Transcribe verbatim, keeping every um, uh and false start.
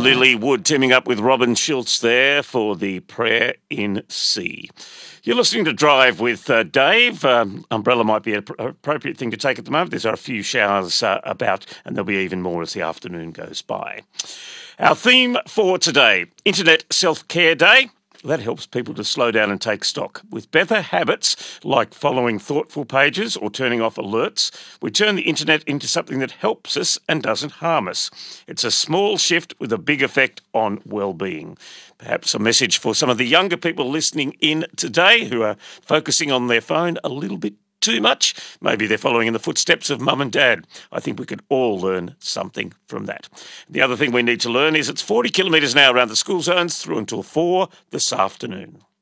Lily Wood teaming up with Robin Schultz there for the Prayer in C. You're listening to Drive with uh, Dave. Um, umbrella might be an appropriate thing to take at the moment. There's a few showers uh, about, and there'll be even more as the afternoon goes by. Our theme for today, Internet Self-Care Day. That helps people to slow down and take stock. With better habits, like following thoughtful pages or turning off alerts, we turn the internet into something that helps us and doesn't harm us. It's a small shift with a big effect on well-being. Perhaps a message for some of the younger people listening in today who are focusing on their phone a little bit too much. Maybe they're following in the footsteps of mum and dad. I think we could all learn something from that. The other thing we need to learn is it's forty kilometres an hour around the school zones through until four this afternoon.